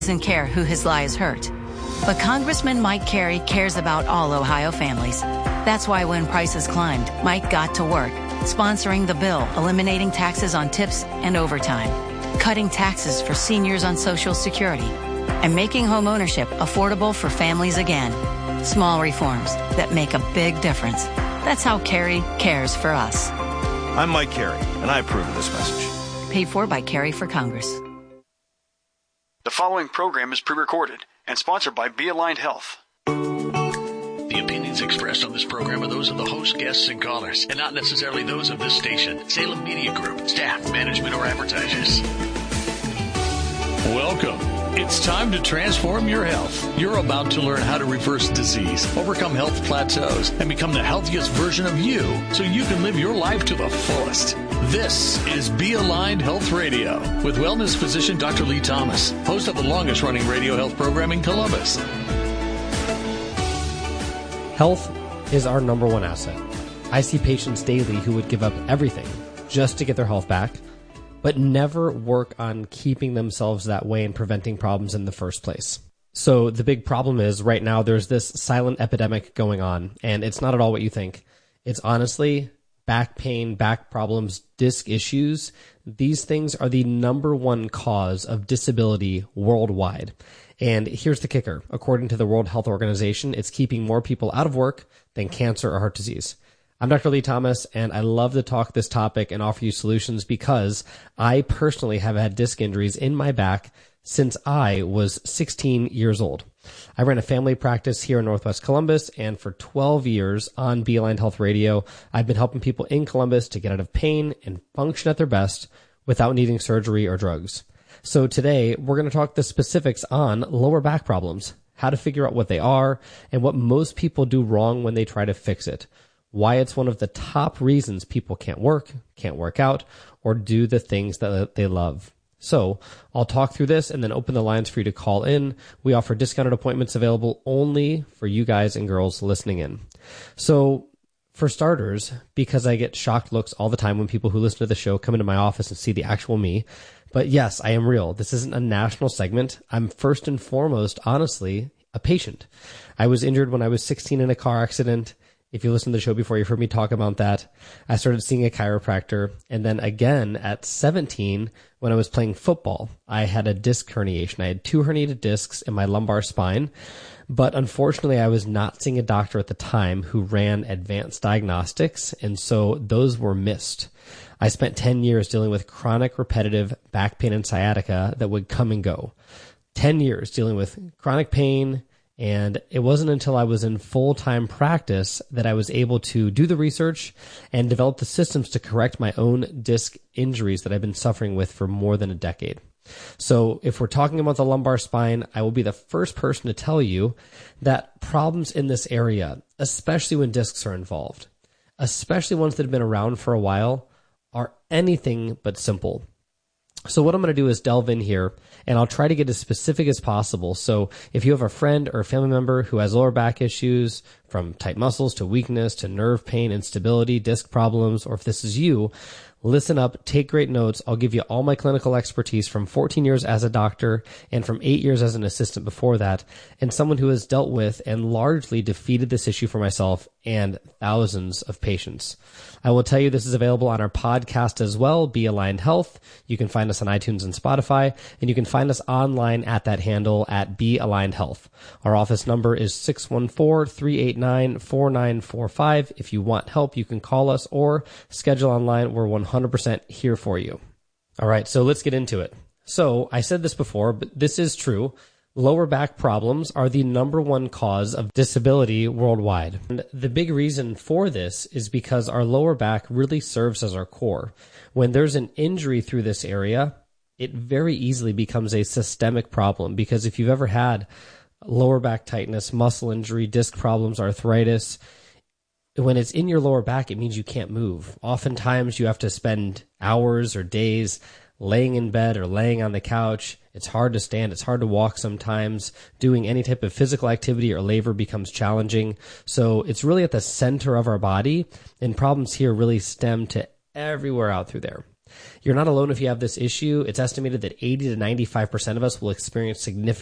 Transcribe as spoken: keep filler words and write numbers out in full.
doesn't care who his lies hurt. But Congressman Mike Carey cares about all Ohio families. That's why when prices climbed, Mike got to work, sponsoring the bill eliminating taxes on tips and overtime, cutting taxes for seniors on Social Security, and making home ownership affordable for families again. Small reforms that make a big difference. That's how Carey cares for us. I'm Mike Carey, and I approve of this message. Paid for by Carey for Congress. The following program is pre-recorded and sponsored by Be Aligned Health. The opinions expressed on this program are those of the host, guests, and callers, and not necessarily those of this station, Salem Media Group, staff, management, or advertisers. Welcome. It's time to transform your health. You're about to learn how to reverse disease, overcome health plateaus, and become the healthiest version of you so you can live your life to the fullest. This is Be Aligned Health Radio with wellness physician Doctor Lee Thomas, host of the longest running radio health program in Columbus. Health is our number one asset. I see patients daily who would give up everything just to get their health back, but never work on keeping themselves that way and preventing problems in the first place. So the big problem is right now there's this silent epidemic going on, and it's not at all what you think. It's honestly back pain, back problems, disc issues. These things are the number one cause of disability worldwide. And here's the kicker. According to the World Health Organization, it's keeping more people out of work than cancer or heart disease. I'm Doctor Lee Thomas, and I love to talk this topic and offer you solutions because I personally have had disc injuries in my back since I was sixteen years old. I ran a family practice here in Northwest Columbus, and for twelve years on Be Aligned Health Radio, I've been helping people in Columbus to get out of pain and function at their best without needing surgery or drugs. So today, we're going to talk the specifics on lower back problems, how to figure out what they are, and what most people do wrong when they try to fix it. Why it's one of the top reasons people can't work, can't work out, or do the things that they love. So I'll talk through this and then open the lines for you to call in. We offer discounted appointments available only for you guys and girls listening in. So for starters, because I get shocked looks all the time when people who listen to the show come into my office and see the actual me. But yes, I am real. This isn't a national segment. I'm first and foremost, honestly, a patient. I was injured when I was sixteen in a car accident. If you listened to the show before, you've heard me talk about that. I started seeing a chiropractor. And then again at seventeen, when I was playing football, I had a disc herniation. I had two herniated discs in my lumbar spine. But unfortunately, I was not seeing a doctor at the time who ran advanced diagnostics. And so those were missed. I spent ten years dealing with chronic repetitive back pain and sciatica that would come and go. ten years dealing with chronic pain. And it wasn't until I was in full-time practice that I was able to do the research and develop the systems to correct my own disc injuries that I've been suffering with for more than a decade. So if we're talking about the lumbar spine, I will be the first person to tell you that problems in this area, especially when discs are involved, especially ones that have been around for a while, are anything but simple. So what I'm going to do is delve in here, and I'll try to get as specific as possible. So if you have a friend or a family member who has lower back issues, from tight muscles to weakness to nerve pain, instability, disc problems, or if this is you, listen up, take great notes. I'll give you all my clinical expertise from fourteen years as a doctor and from eight years as an assistant before that, and someone who has dealt with and largely defeated this issue for myself and thousands of patients. I will tell you this is available on our podcast as well, Be Aligned Health. You can find us on iTunes and Spotify, and you can find us online at that handle at Be Aligned Health. Our office number is six one four, three eight nine, four nine four five. If you want help, you can call us or schedule online. We're one hundred percent here for you. All right, so let's get into it. So I said this before, but this is true. Lower back problems are the number one cause of disability worldwide. And the big reason for this is because our lower back really serves as our core. When there's an injury through this area, it very easily becomes a systemic problem, because if you've ever had lower back tightness, muscle injury, disc problems, arthritis, when it's in your lower back, it means you can't move. Oftentimes you have to spend hours or days laying in bed or laying on the couch. It's hard to stand. It's hard to walk sometimes. Doing any type of physical activity or labor becomes challenging. So it's really at the center of our body, and problems here really stem to everywhere out through there. You're not alone if you have this issue. It's estimated that eighty to ninety-five percent of us will experience significant